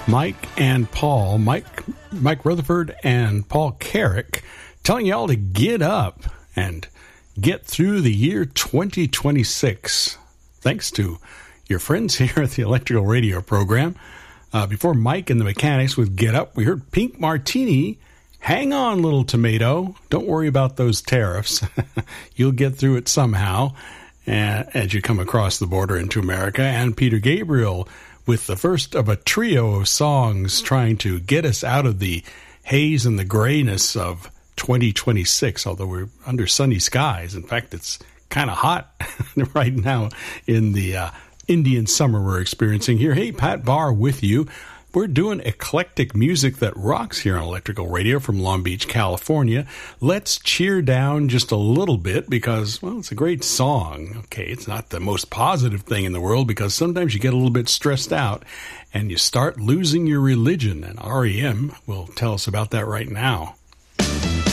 Mike and Paul, Mike Rutherford and Paul Carrick, telling y'all to get up and get through the year 2026. Thanks to your friends here at the Electrical Radio program. Before Mike and the Mechanics with Get Up, we heard Pink Martini, Hang On Little Tomato. Don't worry about those tariffs. You'll get through it somehow as you come across the border into America. And Peter Gabriel with the first of a trio of songs trying to get us out of the haze and the grayness of 2026, although we're under sunny skies. In fact, it's kind of hot right now in the Indian summer we're experiencing here. Hey, Pat Barr with you. We're doing eclectic music that rocks here on Electrical Radio from Long Beach, California. Let's cheer down just a little bit because, well, it's a great song. Okay, it's not the most positive thing in the world because sometimes you get a little bit stressed out and you start losing your religion, and REM will tell us about that right now.